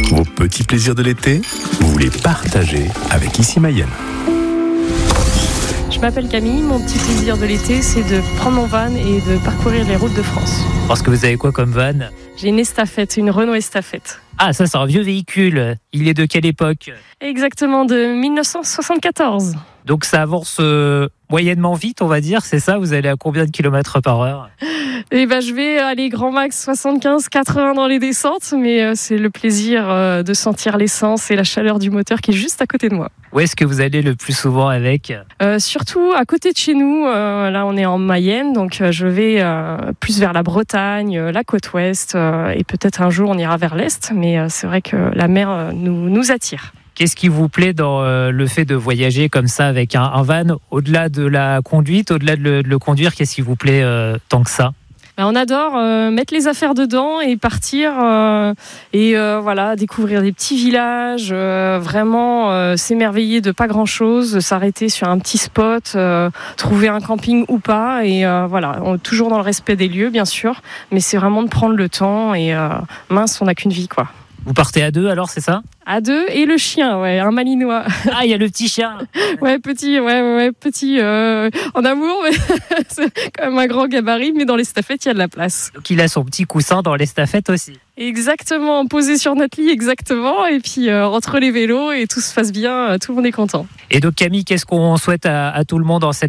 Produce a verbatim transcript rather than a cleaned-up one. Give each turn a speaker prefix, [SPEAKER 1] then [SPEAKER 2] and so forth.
[SPEAKER 1] Vos petits plaisirs de l'été, vous les partagez avec Ici Mayenne.
[SPEAKER 2] Je m'appelle Camille, mon petit plaisir de l'été, c'est de prendre mon van et de parcourir les routes de France.
[SPEAKER 3] Parce que vous avez quoi comme van ?
[SPEAKER 2] J'ai une estafette, une Renault Estafette.
[SPEAKER 3] Ah, ça c'est un vieux véhicule. Il est de quelle époque ?
[SPEAKER 2] Exactement, de dix-neuf cent soixante-quatorze.
[SPEAKER 3] Donc ça avance euh, moyennement vite, on va dire, c'est ça ? Vous allez à combien de kilomètres par heure ?
[SPEAKER 2] Et ben, je vais aller grand max soixante-quinze quatre-vingts dans les descentes, mais euh, c'est le plaisir euh, de sentir l'essence et la chaleur du moteur qui est juste à côté de moi.
[SPEAKER 3] Où est-ce que vous allez le plus souvent avec ?
[SPEAKER 2] euh, Surtout à côté de chez nous, euh, là on est en Mayenne, donc euh, je vais euh, plus vers la Bretagne, euh, la côte ouest, euh, et peut-être un jour on ira vers l'est, mais euh, c'est vrai que la mer euh, nous, nous attire.
[SPEAKER 3] Qu'est-ce qui vous plaît dans euh, le fait de voyager comme ça avec un, un van ? Au-delà de la conduite, au-delà de le, de le conduire, qu'est-ce qui vous plaît euh, tant que ça ?
[SPEAKER 2] On adore euh, mettre les affaires dedans et partir euh, et euh, voilà, découvrir des petits villages, euh, vraiment euh, s'émerveiller de pas grand-chose, s'arrêter sur un petit spot, euh, trouver un camping ou pas, et euh, voilà, on, toujours dans le respect des lieux bien sûr, mais c'est vraiment de prendre le temps et euh, mince, on n'a qu'une vie quoi.
[SPEAKER 3] Vous partez à deux alors, c'est ça ?
[SPEAKER 2] À deux et le chien, ouais, un malinois.
[SPEAKER 3] Ah, il y a le petit chien.
[SPEAKER 2] Ouais, petit, ouais, ouais, petit, euh, en amour, mais c'est quand même un grand gabarit, mais dans l'estafette, il y a de la place.
[SPEAKER 3] Donc il a son petit coussin dans l'estafette aussi.
[SPEAKER 2] Exactement, posé sur notre lit, exactement, et puis euh, entre les vélos et tout se passe bien, euh, tout le monde est content.
[SPEAKER 3] Et donc Camille, qu'est-ce qu'on souhaite à, à tout le monde en cette